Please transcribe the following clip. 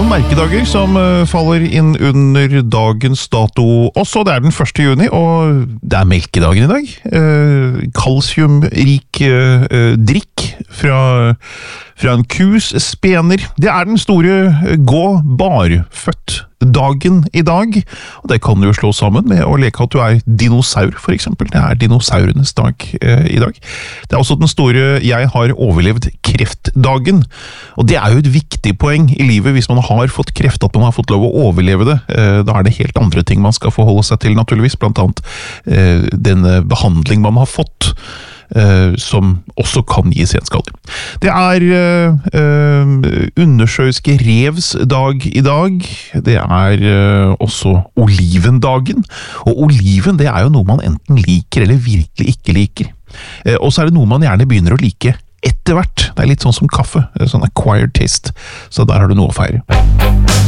noen merkedager som faller inn under dagens dato også. Det er den 1. juni, og det er melkedagen i dag. Kalsiumrik drikk fra en kus spener. Det er den store gå barfødt dagen i dag, og det kan du jo slå sammen med å leke at du er dinosaur, for eksempel. Det er dinosaurenes dag i dag. Det er også den store jeg har overlevd kreftdagen, og det er jo et viktig poeng i livet hvis man har fått kreft, at man har fått lov å overleve det. Da er det helt andre ting man skal forholde seg til, naturligvis, blant annet denne behandling man har fått, som også kan gi senskader. Det er undersjøiske revs dag i dag. Det er også olivendagen. Og oliven, det er jo noe man enten liker eller virkelig ikke liker. Og så er det noe man gjerne begynner å like etter hvert. Det er litt sånn som kaffe, sånn acquired taste. Så der har du noe å feire.